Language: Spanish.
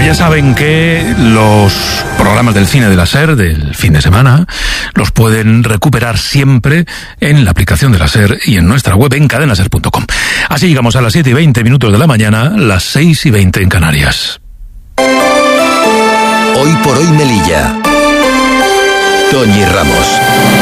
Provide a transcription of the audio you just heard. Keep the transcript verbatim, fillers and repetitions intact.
ya saben que los programas del cine de la SER del fin de semana los pueden recuperar siempre en la aplicación de la SER y en nuestra web en cadena ser punto com. Así llegamos a las siete y veinte minutos de la mañana, las seis y veinte en Canarias. Hoy por hoy Melilla. Toñi Ramos.